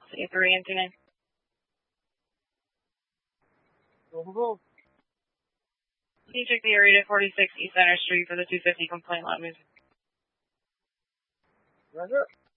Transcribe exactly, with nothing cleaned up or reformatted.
C three and T nine. Can you check the area forty-six East Center Street for the two fifty complaint log? Roger.